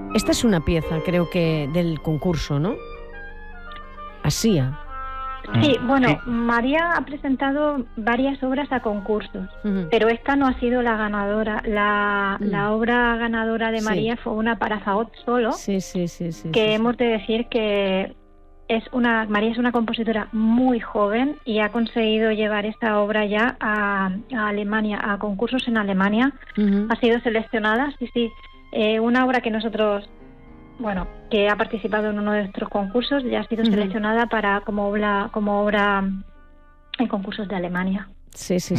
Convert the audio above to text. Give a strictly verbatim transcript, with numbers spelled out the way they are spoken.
Esta es una pieza, creo que, del concurso, ¿no? Asía. Sí, bueno, Sí. María ha presentado varias obras a concursos, Ujú. pero esta no ha sido la ganadora. La, Mm. la obra ganadora de Sí. María fue una para fagot solo, Sí, sí, sí, sí. que sí, sí. hemos de decir que es una María es una compositora muy joven y ha conseguido llevar esta obra ya a, a Alemania, a concursos en Alemania. Ujú. Ha sido seleccionada, sí, sí, eh, una obra que nosotros, bueno, que ha participado en uno de nuestros concursos, ya ha sido Ujú. seleccionada para como obra como obra en concursos de Alemania. Sí, sí,